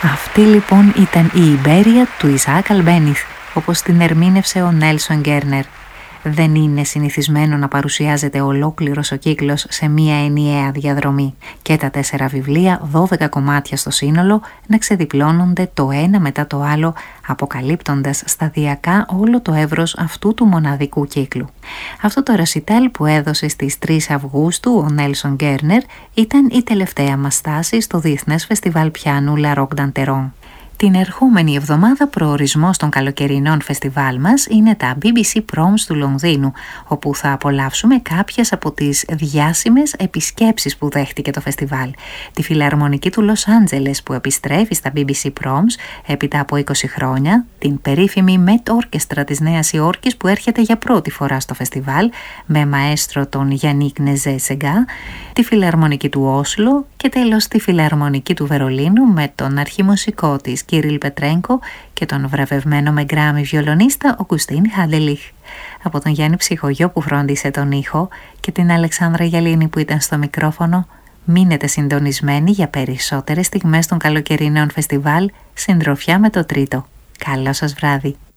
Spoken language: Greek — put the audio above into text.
Αυτή λοιπόν ήταν η Ιμπέρια του Ισαάκ Αλμπένιθ, όπως την ερμήνευσε ο Νέλσον Γκέρνερ. Δεν είναι συνηθισμένο να παρουσιάζεται ολόκληρος ο κύκλος σε μία ενιαία διαδρομή και τα 4 βιβλία, 12 κομμάτια στο σύνολο, να ξεδιπλώνονται το ένα μετά το άλλο, αποκαλύπτοντας σταδιακά όλο το εύρος αυτού του μοναδικού κύκλου. Αυτό το ρεσιτάλ που έδωσε στις 3 Αυγούστου ο Νέλσον Γκέρνερ ήταν η τελευταία μας στάση στο Διεθνές Φεστιβάλ Πιάνου La Roque d'Anteron. Την ερχόμενη εβδομάδα προορισμός των καλοκαιρινών φεστιβάλ μας είναι τα BBC Proms του Λονδίνου, όπου θα απολαύσουμε κάποιες από τις διάσημες επισκέψεις που δέχτηκε το φεστιβάλ. Τη Φιλαρμονική του Λος Άντζελες που επιστρέφει στα BBC Proms έπειτα από 20 χρόνια, την περίφημη Met Orchestra της Νέας Υόρκης που έρχεται για πρώτη φορά στο φεστιβάλ με μαέστρο τον Γιαννίκ Νεζέ-Σεγκά, τη Φιλαρμονική του Όσλο και τέλος τη Φιλαρμονική του Βερολίνου με τον αρχιμουσικό της Κυρίλ Πετρένκο και τον βραβευμένο με γκράμι βιολονίστα Ογκουστίν Χάντελιχ. Από τον Γιάννη Ψυχογιό που φρόντισε τον ήχο και την Αλεξάνδρα Γιαλίνη που ήταν στο μικρόφωνο, μείνετε συντονισμένοι για περισσότερες στιγμές των καλοκαιρινών φεστιβάλ, συντροφιά με το τρίτο. Καλό σας βράδυ.